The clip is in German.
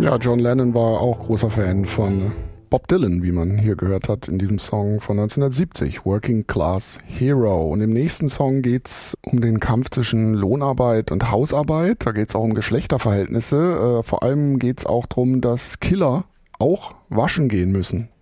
Ja, John Lennon war auch großer Fan von Bob Dylan, wie man hier gehört hat in diesem Song von 1970, Working Class Hero. Und im nächsten Song geht's um den Kampf zwischen Lohnarbeit und Hausarbeit. Da geht's auch um Geschlechterverhältnisse. Vor allem geht's auch darum, dass Killer auch waschen gehen müssen.